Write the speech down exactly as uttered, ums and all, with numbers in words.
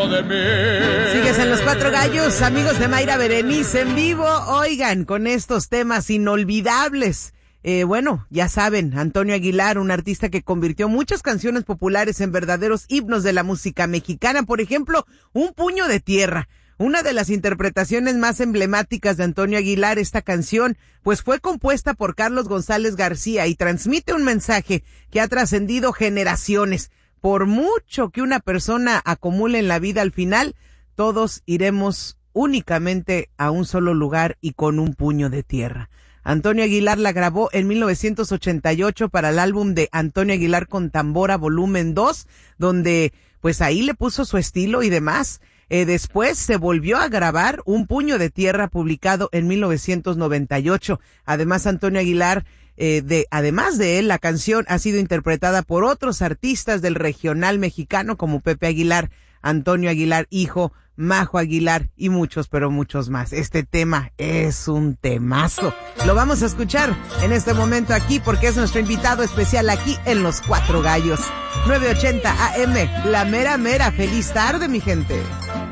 de mí. Sigues en Los Cuatro Gallos, amigos de Mayra Berenice en vivo. Oigan, con estos temas inolvidables. Eh, bueno, ya saben, Antonio Aguilar, un artista que convirtió muchas canciones populares en verdaderos himnos de la música mexicana. Por ejemplo, Un puño de tierra. Una de las interpretaciones más emblemáticas de Antonio Aguilar, esta canción, pues fue compuesta por Carlos González García y transmite un mensaje que ha trascendido generaciones. Por mucho que una persona acumule en la vida, al final, todos iremos únicamente a un solo lugar y con un puño de tierra. Antonio Aguilar la grabó en mil novecientos ochenta y ocho para el álbum de Antonio Aguilar con Tambora volumen dos, donde pues ahí le puso su estilo y demás. Eh, después se volvió a grabar Un puño de tierra, publicado en mil novecientos noventa y ocho. Además, Antonio Aguilar, eh, de, además de él, la canción ha sido interpretada por otros artistas del regional mexicano como Pepe Aguilar, Antonio Aguilar hijo, Majo Aguilar y muchos, pero muchos más. Este tema es un temazo. Lo vamos a escuchar en este momento aquí porque es nuestro invitado especial aquí en Los Cuatro Gallos. nueve ochenta A M, la mera mera. Feliz tarde, mi gente.